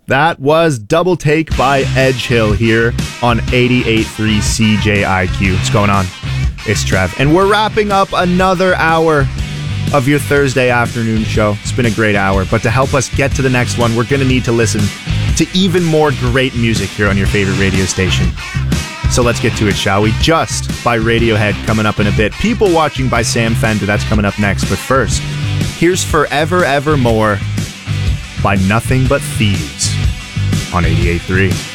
That was Double Take by Edgehill here on 88.3 CJIQ. What's going on? It's Trev. And we're wrapping up another hour of your Thursday afternoon show. It's been a great hour, but to help us get to the next one, we're going to need to listen to even more great music here on your favorite radio station. So let's get to it, shall we? Just by Radiohead coming up in a bit. People Watching by Sam Fender, that's coming up next. But first, here's Forever Evermore by Nothing But Thieves on 88.3.